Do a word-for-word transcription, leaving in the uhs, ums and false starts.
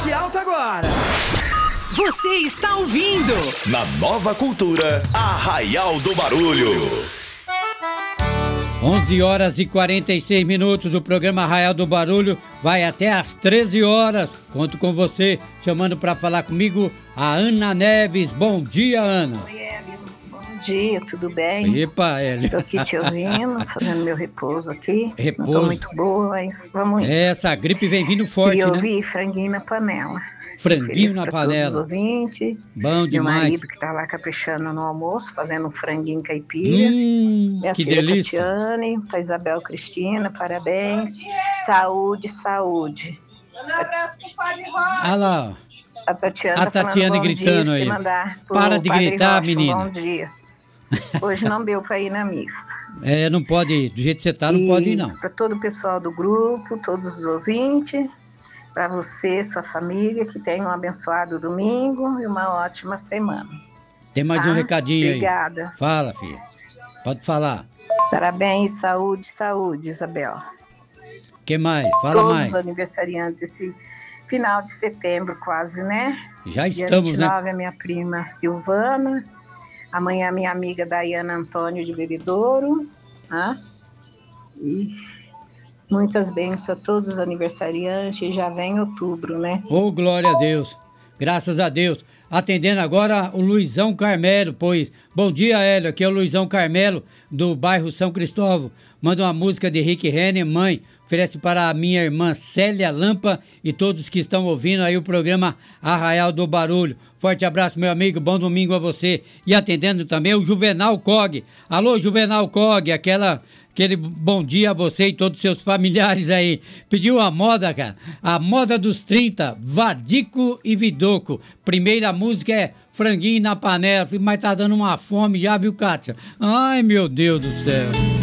parte alta agora. Você está ouvindo Na Nova Cultura, Arraial do Barulho. onze horas e quarenta e seis minutos do programa Arraial do Barulho vai até às treze horas. Conto com você, chamando para falar comigo a Ana Neves. Bom dia, Ana. Oi, Hélio. Bom dia, tudo bem? Epa, Hélio. Tô aqui te ouvindo, fazendo meu repouso aqui. Repouso. Não tô muito boa, mas vamos ir. Essa gripe vem vindo forte, Queria né? ouvir franguinho na panela. Franguinho Feliz na pra panela. todos os ouvintes. Bom Meu demais. marido que tá lá caprichando no almoço, fazendo um franguinho caipira. Hum, Minha que filha delícia. Tatiane, pra Isabel Cristina, parabéns. Saúde, saúde. Um abraço pro Padre Rocha. Olha lá, A Tatiana A tá falando Tatiane bom gritando dia, aí. se mandar pro Para de Padre gritar, Rocha, um menina. Bom dia. Hoje não deu pra ir na missa. é, não pode ir. Do jeito que você tá, não pode ir, não. Para todo o pessoal do grupo, todos os ouvintes, para você, sua família, que tenham um abençoado domingo e uma ótima semana. Tem mais tá? um recadinho Obrigada. aí. Fala, filha. Pode falar. Parabéns, saúde, saúde, Isabel. O que mais? Fala Todos mais. os aniversariantes desse final de setembro, quase, né? Já Dia estamos, vinte e né? nove, a minha prima Silvana. Amanhã, minha amiga Daiana Antônio de Bebedouro. Tá? E muitas bênçãos a todos os aniversariantes. Já vem outubro, né? Ô, glória a Deus. Graças a Deus. Atendendo agora o Luizão Carmelo, pois... Bom dia, Hélio. Aqui é o Luizão Carmelo, do bairro São Cristóvão. Manda uma música de Rick Renner, mãe. Oferece para a minha irmã Célia Lampa e todos que estão ouvindo aí o programa Arraial do Barulho. Forte abraço, meu amigo. Bom domingo a você. E atendendo também o Juvenal Cog. Alô, Juvenal Cog. Aquela... Aquele bom dia a você e todos os seus familiares aí. Pediu a moda, cara. A moda dos trinta, Vadico e Vidoco. Primeira música é Franguinho na Panela. Mas tá dando uma fome já, viu, Kátia? Ai, meu Deus do céu.